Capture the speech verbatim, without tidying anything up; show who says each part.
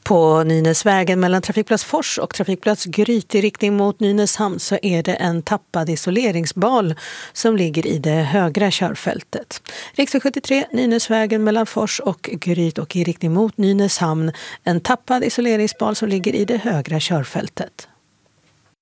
Speaker 1: På Nynäsvägen mellan trafikplats Fors och trafikplats Gryt i riktning mot Nynäshamn så är det en tappad isoleringsbal som ligger i det högra körfältet. Riksväg sjuttiotre, Nynäsvägen mellan Fors och Gryt och i riktning mot Nynäshamn. En tappad isoleringsbal som ligger i det högra körfältet.